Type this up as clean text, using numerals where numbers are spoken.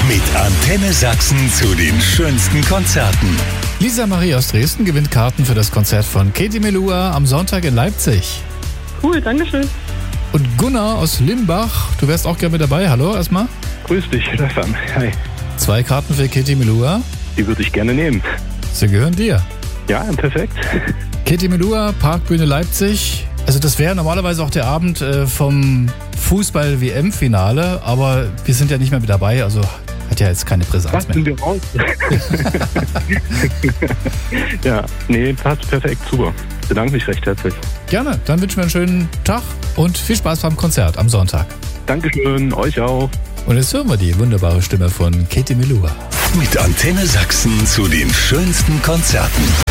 Mit Antenne Sachsen zu den schönsten Konzerten. Lisa Marie aus Dresden gewinnt Karten für das Konzert von Katie Melua am Sonntag in Leipzig. Cool, dankeschön. Und Gunnar aus Limbach, du wärst auch gerne mit dabei. Hallo erstmal. Grüß dich, Stefan. Hi. 2 Karten für Katie Melua. Die würde ich gerne nehmen. Sie gehören dir. Ja, perfekt. Katie Melua, Parkbühne Leipzig. Also das wäre normalerweise auch der Abend vom Fußball-WM-Finale, aber wir sind ja nicht mehr mit dabei, also hat ja jetzt keine Brisanz mehr. Sind wir raus? Ja, nee, passt perfekt, super. Bedanke mich recht herzlich. Gerne, dann wünschen wir einen schönen Tag und viel Spaß beim Konzert am Sonntag. Dankeschön, euch auch. Und jetzt hören wir die wunderbare Stimme von Katie Melua. Mit Antenne Sachsen zu den schönsten Konzerten.